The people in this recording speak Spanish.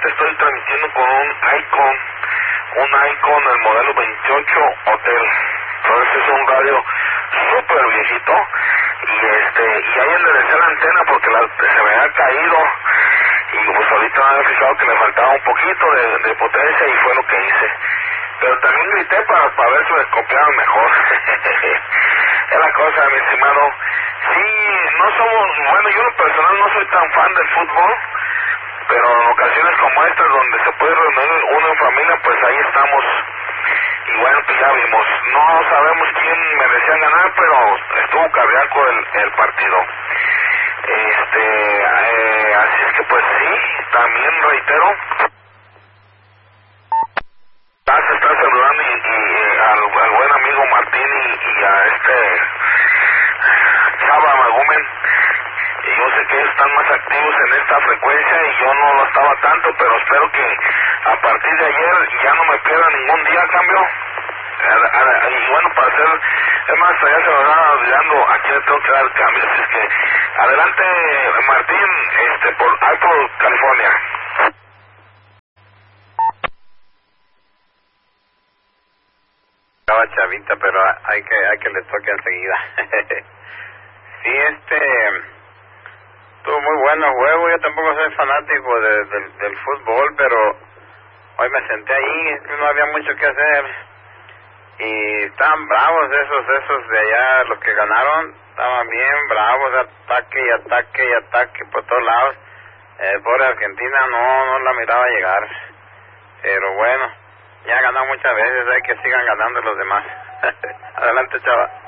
ahorita estoy transmitiendo con un Icon, el modelo 28 Hotel. Entonces es un radio súper viejito y ahí enderecé la antena porque se me había caído y pues ahorita me había fijado que le faltaba un poquito de potencia y fue lo que hice. Pero también grité para ver si me copiaban mejor. Es la cosa, mi estimado. Sí, no somos, bueno, yo en lo personal no soy tan fan del fútbol, pero en ocasiones como estas donde se puede reunir uno en familia, pues ahí estamos. Y bueno, pues ya vimos, no sabemos quién merecía ganar, pero estuvo cardíaco el partido. Así es que pues sí, también reitero, se está saludando y al buen amigo Martín y a Chava Magumen. Y yo sé que ellos están más activos en esta frecuencia y yo no lo estaba tanto, pero espero que a partir de ayer ya no me pierda ningún día, cambio. Y bueno, para hacer, es más, ya se me va olvidando a quién le tengo que dar cambio. Así es que, adelante Martín, por California. Estaba chavita, pero hay que le toque enseguida. Sí, estuvo muy bueno el juego. Yo tampoco soy fanático del fútbol, pero hoy me senté ahí, no había mucho que hacer y estaban bravos esos de allá, los que ganaron, estaban bien bravos, ataque y ataque y ataque por todos lados. Pobre Argentina no la miraba llegar, pero bueno, ya ha ganado muchas veces, hay que sigan ganando los demás. Adelante, chava.